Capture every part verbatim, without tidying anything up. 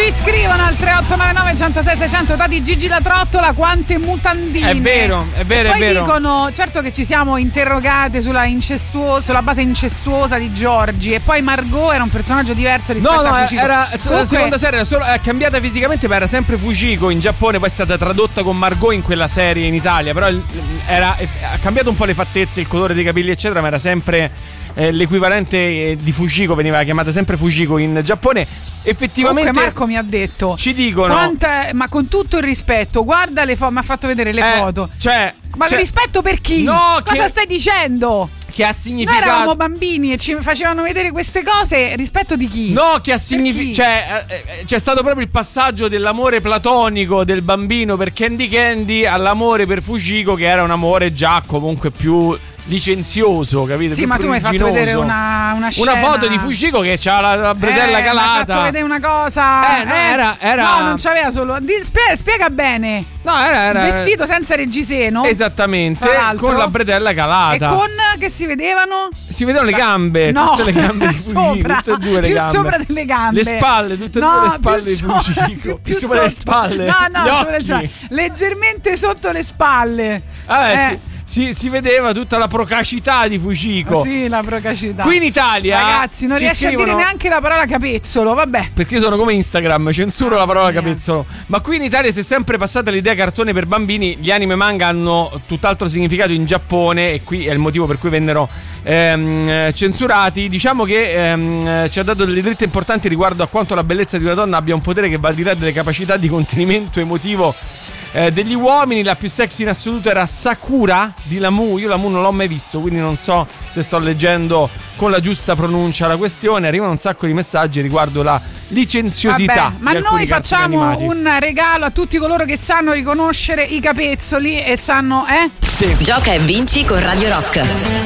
Ci scrivono al tre otto nove nove uno zero sei sei zero zero Tati Gigi la trottola, quante mutandine. È vero, è vero, e poi è vero. dicono, certo che ci siamo interrogate sulla incestuosa, sulla base incestuosa di Giorgi, e poi Margot era un personaggio diverso rispetto no, no, a Fujiko. era Comunque, la seconda serie era solo è cambiata fisicamente, ma era sempre Fujiko in Giappone, poi è stata tradotta con Margot in quella serie in Italia, però era, ha cambiato un po' le fattezze, il colore dei capelli eccetera, ma era sempre eh, l'equivalente eh, di Fujiko, veniva chiamata sempre Fujiko in Giappone. Effettivamente comunque Marco mi ha detto, ci dicono quanta, ma con tutto il rispetto, guarda le foto, mi ha fatto vedere le eh, foto, cioè, ma cioè, rispetto per chi? No, cosa che, stai dicendo? Che ha significato. Noi eravamo bambini e ci facevano vedere queste cose, rispetto di chi? No, che ha significato. Cioè, eh, c'è stato proprio il passaggio dell'amore platonico del bambino per Candy Candy all'amore per Fujiko, che era un amore già comunque più licenzioso, capito? Sì, più ma tu mi hai fatto vedere una, una scena, una foto di Fujiko che c'ha la, la bretella eh, calata. Mi hai fatto vedere una cosa. Eh, no, eh, era, era... no, non c'aveva solo. Spiega, spiega bene. No, era, era vestito senza reggiseno. Esattamente, con la bretella calata. E con che si vedevano? Si vedevano le gambe, no, tutte le gambe di Fujiko, sopra, tutte e due le più gambe. sopra delle gambe. Le spalle, tutte e no, due le spalle di so- Fujiko. più, Più più sopra le sotto. spalle. No, no, gli sopra le occhi. spalle. Leggermente sotto le spalle. Ah, eh, eh. sì. Si, si vedeva tutta la procacità di Fujiko. Sì, la procacità. Qui in Italia, ragazzi, non riesci scrivono... a dire neanche la parola capezzolo, vabbè. Perché io sono come Instagram, censuro ah, la parola mia. capezzolo. Ma qui in Italia si è sempre passata l'idea cartone per bambini. Gli anime manga hanno tutt'altro significato in Giappone, e qui è il motivo per cui vennero ehm, censurati. Diciamo che ehm, ci ha dato delle dritte importanti riguardo a quanto la bellezza di una donna abbia un potere che va al di là delle capacità di contenimento emotivo Eh, degli uomini. La più sexy in assoluto era Sakura di Lamu. Io Lamu non l'ho mai visto, quindi non so se sto leggendo con la giusta pronuncia la questione. Arrivano un sacco di messaggi riguardo la licenziosità. Vabbè, ma di noi facciamo animati. un regalo a tutti coloro che sanno riconoscere i capezzoli e sanno, eh? Sì. Gioca e vinci con Radio Rock.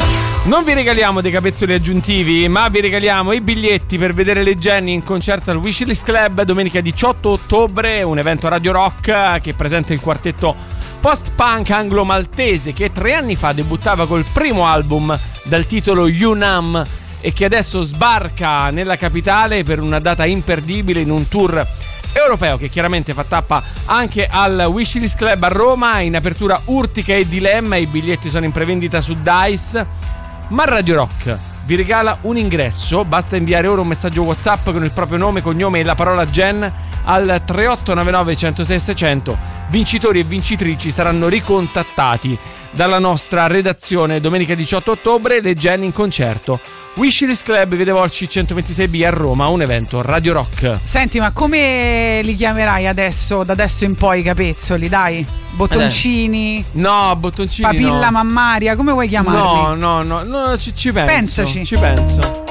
Non vi regaliamo dei capezzoli aggiuntivi, ma vi regaliamo i biglietti per vedere le Jenny in concerto al Wishlist Club domenica diciotto ottobre, un evento Radio Rock che presenta il quartetto post-punk anglo-maltese che tre anni fa debuttava col primo album dal titolo Yunam e che adesso sbarca nella capitale per una data imperdibile in un tour europeo che chiaramente fa tappa anche al Wishlist Club a Roma. In apertura Urtica e Dilemma, i biglietti sono in prevendita su Dice. Ma Radio Rock vi regala un ingresso, basta inviare ora un messaggio WhatsApp con il proprio nome, cognome e la parola Gen al tre otto nove nove uno zero sei sei zero zero. Vincitori e vincitrici saranno ricontattati dalla nostra redazione domenica diciotto ottobre. Le Gen in concerto Wishlist Club Via dei Volsci centoventisei B a Roma, un evento Radio Rock. Senti, ma come li chiamerai adesso, da adesso in poi i capezzoli, dai? Bottoncini? No, bottoncini Papilla no. mammaria, come vuoi chiamarli? No, no, no, no ci, ci penso. Pensaci. Ci penso.